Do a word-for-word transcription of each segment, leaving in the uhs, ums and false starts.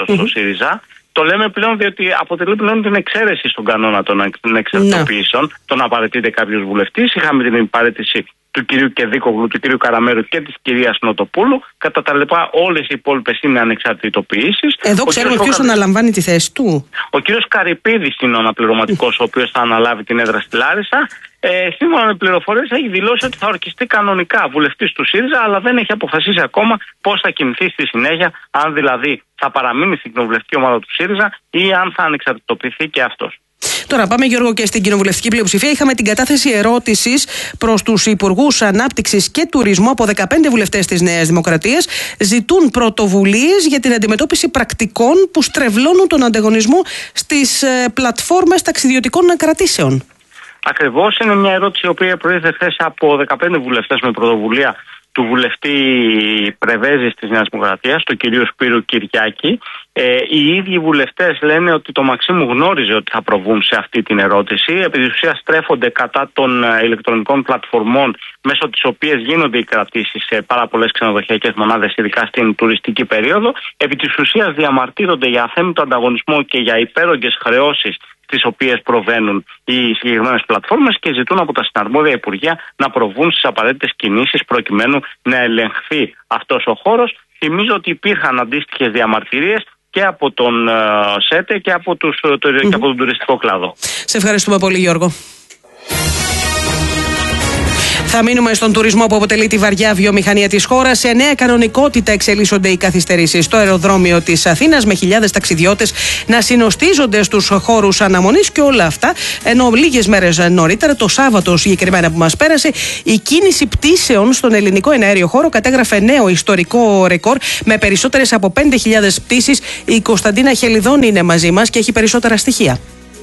κόμματος mm-hmm. στο ΣΥΡΙΖΑ. Το λέμε πλέον διότι αποτελεί πλέον την εξαίρεση στον κανόνα των εξαρτητοποιήσεων, mm-hmm. το να απαραίτηται κάποιος βουλευτής. Είχαμε την παρέτηση του κυρίου Κεδίκογλου, του κυρίου Καραμέρου και της κυρίας Νοτοπούλου. Κατά τα λοιπά, όλες οι υπόλοιπες είναι ανεξαρτητοποιήσεις. Εδώ ξέρουμε ποιος Κα... αναλαμβάνει τη θέση του. Ο κύριος Καρυπίδης είναι ο αναπληρωματικός, ο οποίος θα αναλάβει την έδρα στη Λάρισα. Ε, σύμφωνα με πληροφορίες, έχει δηλώσει ότι θα ορκιστεί κανονικά βουλευτής του ΣΥΡΙΖΑ, αλλά δεν έχει αποφασίσει ακόμα πώς θα κινηθεί στη συνέχεια, αν δηλαδή θα παραμείνει στην κοινοβουλευτική ομάδα του ΣΥΡΙΖΑ ή αν θα ανεξαρτητοποιηθεί και αυτός. Τώρα πάμε, Γιώργο, και στην κοινοβουλευτική πλειοψηφία. Είχαμε την κατάθεση ερώτησης προς τους Υπουργούς Ανάπτυξης και Τουρισμού από δεκαπέντε βουλευτές της Νέας Δημοκρατίας. Ζητούν πρωτοβουλίες για την αντιμετώπιση πρακτικών που στρεβλώνουν τον ανταγωνισμό στις ε, πλατφόρμες ταξιδιωτικών κρατήσεων. Ακριβώς, είναι μια ερώτηση η οποία προήλθε χθες από δεκαπέντε βουλευτές με πρωτοβουλία του βουλευτή Πρεβέζης της Νέας Δημοκρατίας, του κυρίου Σπύρου Κυριάκη. Ε, οι ίδιοι βουλευτές λένε ότι το Μαξίμου γνώριζε ότι θα προβούν σε αυτή την ερώτηση. Επί της ουσίας στρέφονται κατά των ηλεκτρονικών πλατφορμών μέσω της οποίας γίνονται οι κρατήσεις σε πάρα πολλές ξενοδοχειακές μονάδες, ειδικά στην τουριστική περίοδο. Επί της ουσίας διαμαρτύρονται για αθέμητο ανταγωνισμό και για υπέρογγες χρεώσεις τις οποίες προβαίνουν οι συγκεκριμένες πλατφόρμες και ζητούν από τα συναρμόδια υπουργεία να προβούν στις απαραίτητες κινήσεις προκειμένου να ελεγχθεί αυτός ο χώρος. Θυμίζω ότι υπήρχαν αντίστοιχες διαμαρτυρίες και από τον uh, ΣΕΤΕ και από, τους, το, mm-hmm. και από τον τουριστικό κλάδο. Σε ευχαριστούμε πολύ, Γιώργο. Θα μείνουμε στον τουρισμό που αποτελεί τη βαριά βιομηχανία της χώρας. Σε νέα κανονικότητα εξελίσσονται οι καθυστερήσεις στο αεροδρόμιο της Αθήνας, με χιλιάδες ταξιδιώτες να συνοστίζονται στους χώρους αναμονής και όλα αυτά. Ενώ λίγες μέρες νωρίτερα, το Σάββατο συγκεκριμένα που μας πέρασε, η κίνηση πτήσεων στον ελληνικό εναέριο χώρο κατέγραφε νέο ιστορικό ρεκόρ με περισσότερες από πέντε χιλιάδες πτήσεις. Η Κωνσταντίνα Χελιδόνη είναι μαζί μας και έχει περισσότερα στοιχεία.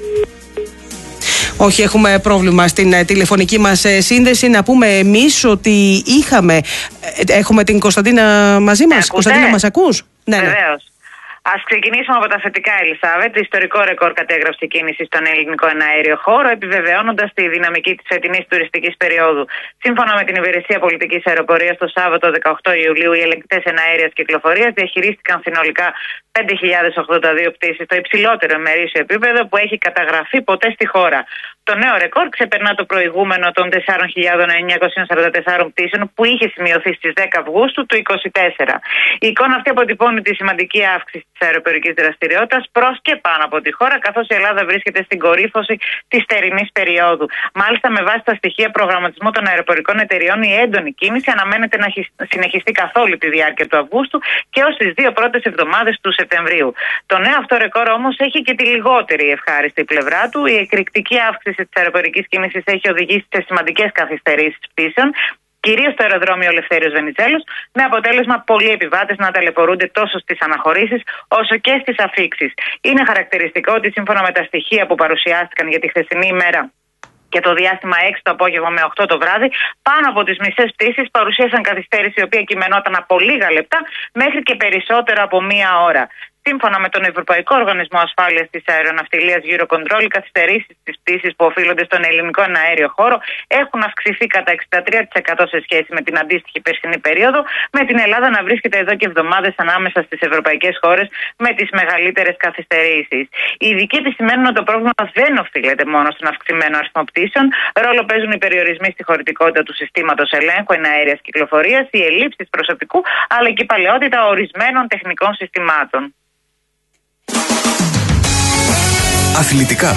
Όχι, έχουμε πρόβλημα στην ε, τηλεφωνική μας ε, σύνδεση. Να πούμε εμείς ότι είχαμε. Ε, έχουμε την Κωνσταντίνα μαζί μας. Ε, Κωνσταντίνα, μας ακούς? Ναι, βεβαίως. Ας ξεκινήσουμε από τα θετικά, Ελισάβετ. Ιστορικό ρεκόρ κατέγραψε η κίνηση στον ελληνικό εναέριο χώρο, επιβεβαιώνοντας τη δυναμική της φετινής τουριστικής περίοδου. Σύμφωνα με την Υπηρεσία Πολιτικής Αεροπορίας, το Σάββατο δεκαοκτώ Ιουλίου, οι ελεγκτές εναέριας κυκλοφορίας διαχειρίστηκαν συνολικά πέντε χιλιάδες ογδόντα δύο πτήσεις, το υψηλότερο ημερήσιο επίπεδο που έχει καταγραφεί ποτέ στη χώρα. Το νέο ρεκόρ ξεπερνά το προηγούμενο των τεσσάρων χιλιάδων εννιακόσιων σαράντα τεσσάρων πτήσεων που είχε σημειωθεί στις δέκα Αυγούστου του είκοσι τέσσερα. Η εικόνα αυτή αποτυπώνει τη σημαντική αύξηση της αεροπορικής δραστηριότητας προς και πάνω από τη χώρα, καθώς η Ελλάδα βρίσκεται στην κορύφωση της θερινής περίοδου. Μάλιστα, με βάση τα στοιχεία προγραμματισμού των αεροπορικών εταιριών, η έντονη κίνηση αναμένεται να συνεχιστεί καθ' όλη τη διάρκεια του Αυγούστου και ως τις δύο πρώτες εβδομάδες του Σεπτεμβρίου. Το νέο αυτό ρεκόρ όμως έχει και τη λιγότερη ευχάριστη πλευρά του. Η εκρηκτική αύξηση της αεροπορικής κίνησης έχει οδηγήσει σε σημαντικές καθυστερήσεις πτήσεων, κυρίως στο αεροδρόμιο Ελευθέριος Βενιζέλος, με αποτέλεσμα πολλοί επιβάτες να ταλαιπωρούνται τόσο στις αναχωρήσεις όσο και στις αφίξεις. Είναι χαρακτηριστικό ότι σύμφωνα με τα στοιχεία που παρουσιάστηκαν για τη χθεσινή ημέρα και το διάστημα έξι το απόγευμα με οκτώ το βράδυ, πάνω από τις μισές πτήσεις παρουσίασαν καθυστέρηση, η οποία κειμενόταν από λίγα λεπτά μέχρι και περισσότερο από μία ώρα. Σύμφωνα με τον Ευρωπαϊκό Οργανισμό Ασφάλειας της Αεροναυτιλίας Eurocontrol, οι καθυστερήσεις στις πτήσεις που οφείλονται στον ελληνικό εναέριο χώρο έχουν αυξηθεί κατά εξήντα τρία τοις εκατό σε σχέση με την αντίστοιχη περσινή περίοδο, με την Ελλάδα να βρίσκεται εδώ και εβδομάδες ανάμεσα στις ευρωπαϊκές χώρες με τις μεγαλύτερες καθυστερήσεις. Οι ειδικοί επισημαίνουν ότι το πρόβλημα δεν οφείλεται μόνο στον αυξημένο αριθμό πτήσεων. Ρόλο παίζουν οι περιορισμοί στη χωρητικότητα του συστήματος ελέγχου εναέριας κυκλοφορίας, οι ελλείψεις προσωπικού αλλά και η παλαιότητα ορισμένων τεχνικών συστημάτων. Αθλητικά.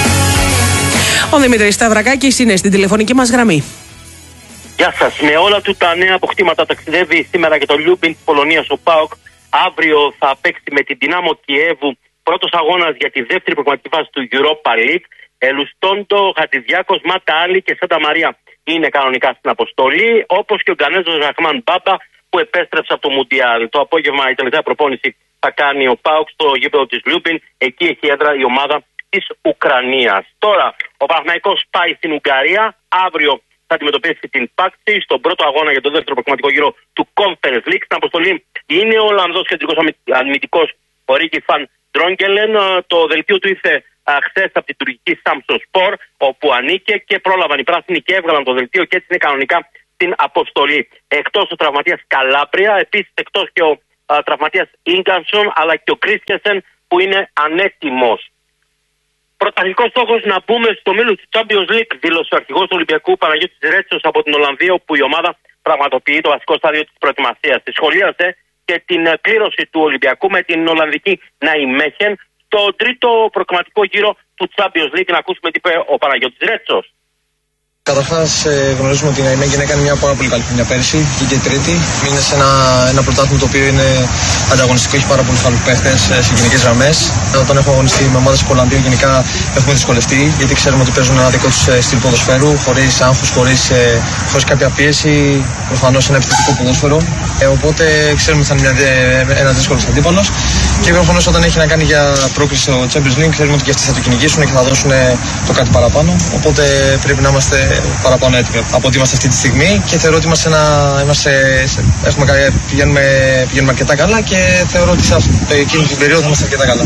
Ο Δημήτρης Σταυρακάκης είναι στην τηλεφωνική μας γραμμή. Γεια σας. Με όλα του τα νέα αποκτήματα ταξιδεύει σήμερα και το Λιούμπιν της Πολωνίας ο ΠΑΟΚ. Αύριο θα παίξει με την Δυνάμο Κιέβου, πρώτος αγώνας για τη δεύτερη προγραμματική φάση του Europa League. Ελουστόντο, Χατζηδιάκος, Μάτα Άλλη και Σάντα Μαρία είναι κανονικά στην αποστολή, όπως και ο Γκανέζος Ραχμάν Μπάμπα που επέστρεψε από το Μουντιάλ. Το απόγευμα η τελευταία προπόνηση θα κάνει ο ΠΑΟΚ στο γήπεδο της Λιούμπιν. Εκεί έχει έδρα η ομάδα της Ουκρανίας. Τώρα ο Παναθηναϊκός πάει στην Ουγγαρία. Αύριο θα αντιμετωπίσει την Πάξη στον πρώτο αγώνα για το δεύτερο προκριματικό γύρο του Conference League. Στην αποστολή είναι ο Ολλανδός κεντρικός αμυντικός ο Ρίκι Φαν Ντρόγκελεν. Το δελτίο του ήρθε χθες από την τουρκική Samsunspor, όπου ανήκε και πρόλαβαν οι πράσινοι και έβγαλαν το δελτίο και έτσι είναι κανονικά στην αποστολή. Εκτός ο τραυματίας Καλάπρια, επίσης εκτός και ο τραυματίας Ίγκανσον, αλλά και ο Κρίστιανσεν που είναι ανέτοιμος. Πρωταρχικός στόχος να μπούμε στο μήλο του Champions League, δήλωσε ο αρχηγός του Ολυμπιακού Παναγιώτης Ρέτσος από την Ολλανδία, όπου η ομάδα πραγματοποιεί το βασικό στάδιο της προετοιμασίας. Τη σχολίασε και την κλήρωση του Ολυμπιακού με την Ολλανδική Ναϊμέχεν στο τρίτο προκριματικό γύρο του Champions League. Να ακούσουμε τι είπε ο Παναγιώτης Ρέτσος. Καταρχάς, ε, γνωρίζουμε ότι η Ναϊμέχεν έκανε μια πάρα πολύ καλή χρονιά πέρυσι, βγήκε τρίτη. Είναι σε ένα, ένα πρωτάθλημα το οποίο είναι ανταγωνιστικό, έχει πάρα πολλούς καλούς παίχτες σε γενικές γραμμές. Όταν έχουμε αγωνιστεί με ομάδες του Ολλανδίου, γενικά έχουμε δυσκολευτεί, γιατί ξέρουμε ότι παίζουν ένα δικό τους στυλ ποδοσφαίρου, χωρίς άγχος, χωρίς, ε, χωρίς κάποια πίεση, προφανώς ένα επιθετικό ποδόσφαιρο. Ε, οπότε ξέρουμε ότι θα είναι ένα δύσκολο αντίπαλος. Και προφανώς όταν έχει να κάνει για πρόκληση στο Champions League, ξέρουμε ότι και αυτοί θα το κυνηγήσουν και θα δώσουν το κάτι παραπάνω. Οπότε πρέπει να είμαστε παραπάνω έτοιμοι από ό,τι είμαστε αυτή τη στιγμή και θεωρώ ότι είμαστε ένα, είμαστε, έχουμε, πηγαίνουμε, πηγαίνουμε αρκετά καλά και θεωρώ ότι σε εκείνη την περίοδο θα είμαστε αρκετά καλά.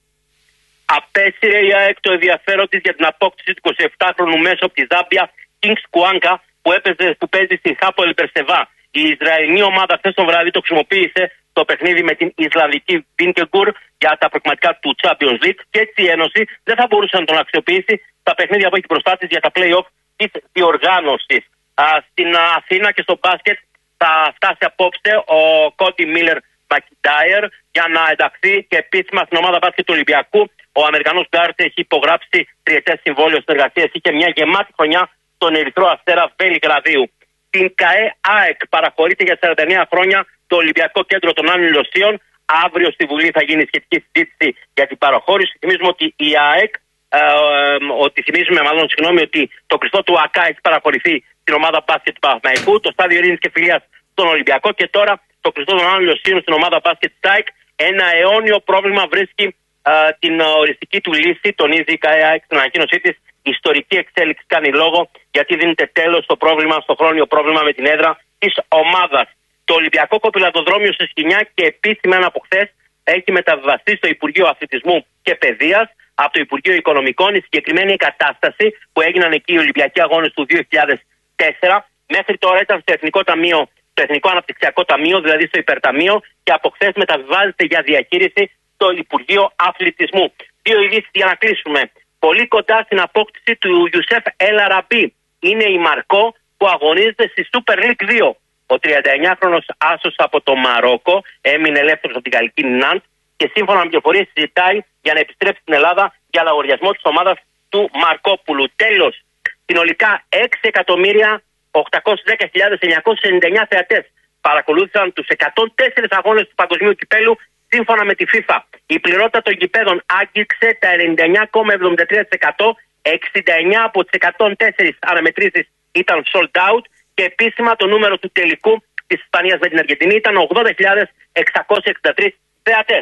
Απέσυρε η ΑΕΚ το ενδιαφέρον της για την απόκτηση του εικοσιεπτάχρονου μέσω από τη Ζάμπια Kings Κουάνκα που, έπαιζε, που παίζει στην Χάπολ Περσεβά. Η Ισραηλινή ομάδα χθες το βράδυ το χρησιμοποίησε το παιχνίδι με την Ισλανδική Βίνκεγκουρ για τα προκριματικά του Champions League και έτσι η Ένωση δεν θα μπορούσε να τον αξιοποιήσει στα παιχνίδια που έχει μπροστά της για τα play-off της διοργάνωσης. Α, στην Αθήνα και στο μπάσκετ θα φτάσει απόψε ο Κόντι Μίλερ Μακιντάιερ για να ενταχθεί και επίσημα στην ομάδα μπάσκετ του Ολυμπιακού. Ο Αμερικανός Γκάρτ έχει υπογράψει τριετές συμβόλαιο συνεργασίας. Είχε μια γεμάτη χρονιά στον Ερυθρό Αστέρα Βελιγραδίου. Την ΚΑΕ ΑΕΚ παραχωρείται για σαράντα εννέα χρόνια το Ολυμπιακό Κέντρο των Άννων Λοσίων. Αύριο στη Βουλή θα γίνει σχετική συζήτηση για την παραχώρηση. Θυμίζουμε ότι η ΑΕΚ Ε, ε, ότι θυμίζουμε μάλλον συγγνώμη ότι το κλειστό του ΑΚΑ έχει παραχωρηθεί στην ομάδα μπάσκετ του Παναθηναϊκού, το στάδιο Ειρήνης και Φιλίας στον Ολυμπιακό και τώρα το κλειστό των άλλων Λοσίων στην ομάδα μπάσκετ ΣΑΙΚ. Ένα αιώνιο πρόβλημα βρίσκει ε, την οριστική του λύση, τονίζει η ΚΑΕΑΕΚ στην ανακοίνωσή της. Η ιστορική εξέλιξη κάνει λόγο γιατί δίνεται τέλος στο πρόβλημα, στο χρόνιο πρόβλημα με την έδρα της ομάδας. Το Ολυμπιακό Κοπηλατοδρόμιο σε Σκηνιά και επίσημα από χθες έχει μεταβιβαστεί στο Υπουργείο Αθλητισμού και Παιδείας από το Υπουργείο Οικονομικών. Η συγκεκριμένη κατάσταση που έγιναν εκεί οι Ολυμπιακοί Αγώνες του δύο χιλιάδες τέσσερα μέχρι τώρα ήταν στο Εθνικό Ταμείο, το Εθνικό Αναπτυξιακό Ταμείο, δηλαδή στο Υπερταμείο, και από χθες μεταβιβάζεται για διαχείριση στο Υπουργείο Αθλητισμού. Δύο ειδήσεις για να κλείσουμε. Πολύ κοντά στην απόκτηση του Ιουσέφ Ελ Αραμπί είναι η Μαρκό που αγωνίζεται στη Super League δύο. Ο τριανταεννιάχρονος άσος από το Μαρόκο έμεινε ελεύθερος από την γαλλική Ναντ και σύμφωνα με πληροφορίες συζητάει για να επιστρέψει στην Ελλάδα για λογαριασμό της ομάδας του Μαρκόπουλου. Τέλος, συνολικά έξι εκατομμύρια οκτακόσιες δέκα χιλιάδες εννιακόσιοι ενενήντα εννέα θεατές παρακολούθησαν τους εκατόν τέσσερις αγώνες του Παγκοσμίου Κυπέλου σύμφωνα με τη FIFA. Η πληρότητα των γηπέδων άγγιξε τα ενενήντα εννέα κόμμα εβδομήντα τρία τοις εκατό, εξήντα εννέα από τις εκατόν τέσσερις αναμετρήσεις ήταν sold out και επίσημα το νούμερο του τελικού της Ισπανίας με την Αργεντινή ήταν ογδόντα χιλιάδες εξακόσιοι εξήντα τρεις θεατές.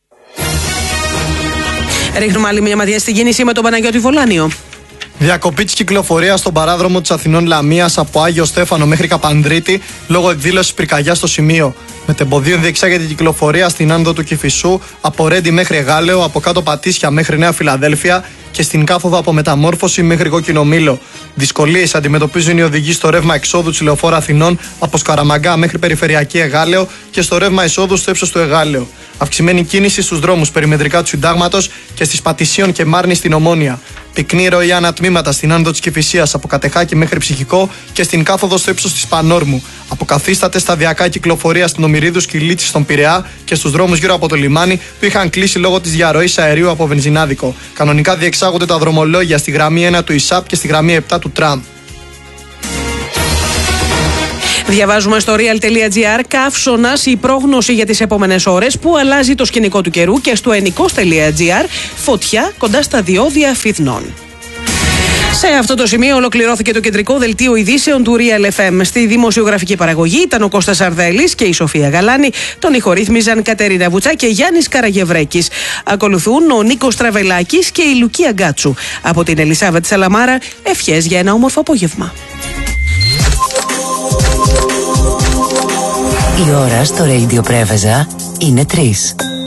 Ρίχνουμε άλλη μια ματιά στην κίνηση με τον Παναγιώτη Βολάνιο. Διακοπή της κυκλοφορίας στον παράδρομο της Αθηνών Λαμίας από Άγιο Στέφανο μέχρι Καπανδρίτη λόγω εκδήλωσης πυρκαγιάς στο σημείο. Μετεμποδίων διεξάγεται η κυκλοφορία στην άνοδο του Κηφισού από Ρέντι μέχρι Εγάλεο, από κάτω Πατήσια μέχρι Νέα Φιλαδέλφια και στην κάθοδο από Μεταμόρφωση μέχρι Κόκκινο Μήλο. Δυσκολίες αντιμετωπίζουν οι οδηγοί στο ρεύμα εξόδου της Λεωφόρου Αθηνών από Σκαραμαγκά μέχρι Περιφερειακή Εγάλεο και στο ρεύμα εισόδου στο ύψος του Εγάλεο. Αυξημένη κίνηση στους δρόμους περιμετρικά του Συντάγματος και στις Πατησίων και Μάρνη στην Ομόνια. Πυκνή ροή ανατμήματα στην άνοδο της Κηφισίας από Κατεχάκη μέχρι Ψυχικό και στην κάθοδο στο ύψος της Πανόρμου. Αποκαθίσταται σταδιακά κυκλοφορία στην Ομηρίδου Σκυλίτση στον Πειραιά και στους δρόμους γύρω από το λιμάνι που είχαν κλείσει λόγω της διαρροής αερίου από βενζινάδικο. Κανονικά διεξάγονται τα δρομολόγια στη γραμμή ένα του ΙΣΑΠ και στη γραμμή επτά του Τραμ. Διαβάζουμε στο real.gr καύσωνας η πρόγνωση για τις επόμενες ώρες που αλλάζει το σκηνικό του καιρού και στο ενικός.gr φωτιά κοντά στα διόδια Φυθνών. Σε αυτό το σημείο ολοκληρώθηκε το κεντρικό δελτίο ειδήσεων του Real εφ εμ. Στη δημοσιογραφική παραγωγή ήταν ο Κώστας Αρδέλης και η Σοφία Γαλάνη. Τον ηχορύθμιζαν Κατερίνα Βουτσά και Γιάννης Καραγευρέκης. Ακολουθούν ο Νίκος Τραβελάκης και η Λουκία Γκάτσου. Από την Ελισάβετ Σαλαμάρα, ευχές για ένα όμορφο απόγευμα. Η ώρα στο Radio Πρέβεζα είναι τρεις.